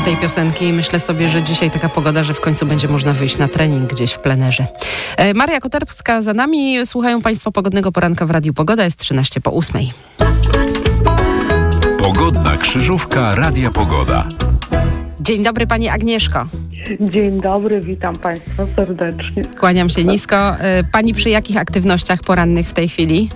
tej piosenki i myślę sobie, że dzisiaj taka pogoda, że w końcu będzie można wyjść na trening gdzieś w plenerze. Maria Koterska za nami. Słuchają Państwo Pogodnego Poranka w Radiu Pogoda. Jest 8:13. Pogodna krzyżówka Radia Pogoda. Dzień dobry Pani Agnieszko. Dzień dobry, witam Państwa serdecznie. Kłaniam się nisko. Pani przy jakich aktywnościach porannych w tej chwili?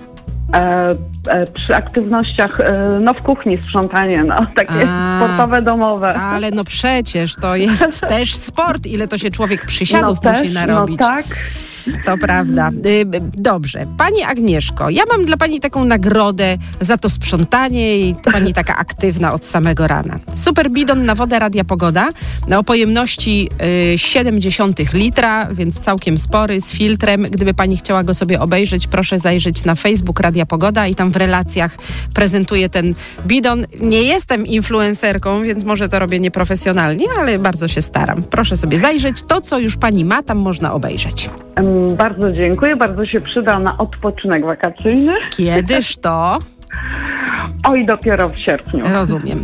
Przy aktywnościach, w kuchni sprzątanie, takie sportowe, domowe. Ale przecież to jest też sport, ile to się człowiek przysiadów musi narobić. Tak. To prawda. Dobrze. Pani Agnieszko, ja mam dla Pani taką nagrodę za to sprzątanie i Pani taka aktywna od samego rana. Super bidon na wodę Radia Pogoda o pojemności 0,7 litra, więc całkiem spory, z filtrem. Gdyby Pani chciała go sobie obejrzeć, proszę zajrzeć na Facebook Radia Pogoda i tam w relacjach prezentuję ten bidon. Nie jestem influencerką, więc może to robię nieprofesjonalnie, ale bardzo się staram. Proszę sobie zajrzeć. To, co już Pani ma, tam można obejrzeć. Bardzo dziękuję, bardzo się przyda na odpoczynek wakacyjny. Kiedyż to? Oj, dopiero w sierpniu. Rozumiem.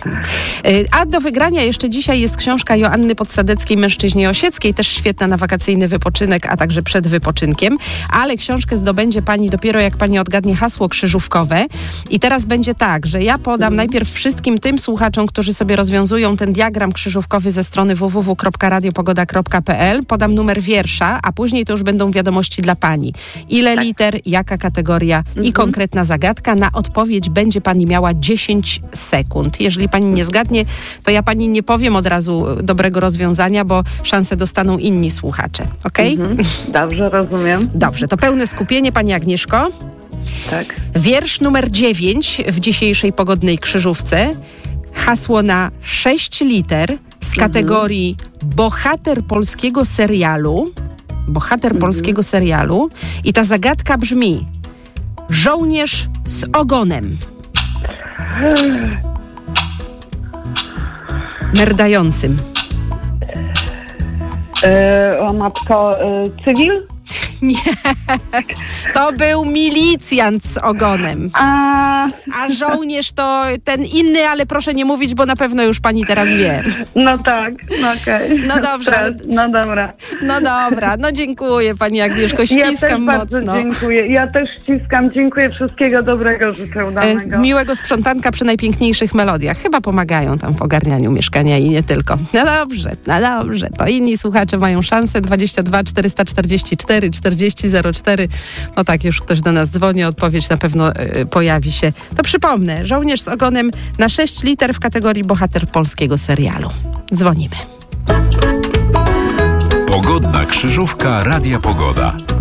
A do wygrania jeszcze dzisiaj jest książka Joanny Podsadeckiej, Mężczyźnie Osieckiej, też świetna na wakacyjny wypoczynek, a także przed wypoczynkiem. Ale książkę zdobędzie Pani dopiero jak Pani odgadnie hasło krzyżówkowe. I teraz będzie tak, że ja podam najpierw wszystkim tym słuchaczom, którzy sobie rozwiązują ten diagram krzyżówkowy ze strony www.radiopogoda.pl, podam numer wiersza, a później to już będą wiadomości dla Pani. Ile liter, jaka kategoria i konkretna zagadka. Na odpowiedź będzie Pani miała 10 sekund. Jeżeli Pani nie zgadnie, to ja Pani nie powiem od razu dobrego rozwiązania, bo szansę dostaną inni słuchacze. Okej? Dobrze, rozumiem. Dobrze, to pełne skupienie, Pani Agnieszko. Tak. Wiersz numer 9 w dzisiejszej pogodnej krzyżówce. Hasło na 6 liter z kategorii bohater polskiego serialu. Bohater polskiego serialu. I ta zagadka brzmi: żołnierz z ogonem. Merdającym. O matko, cywil? Nie, to był milicjant z ogonem. A żołnierz to ten inny, ale proszę nie mówić, bo na pewno już Pani teraz wie. No tak, okej. No dobrze. No dobra. No dobra, dziękuję Pani Agnieszko, ściskam ja też bardzo mocno. Dziękuję, ja też ściskam, dziękuję, wszystkiego dobrego życzę danego. Miłego sprzątanka przy najpiękniejszych melodiach. Chyba pomagają tam w ogarnianiu mieszkania i nie tylko. No dobrze, to inni słuchacze mają szansę. 22 444 4004. No tak, już ktoś do nas dzwoni, odpowiedź na pewno pojawi się. To przypomnę, żołnierz z ogonem na 6 liter w kategorii bohater polskiego serialu. Dzwonimy. Pogodna krzyżówka Radia Pogoda.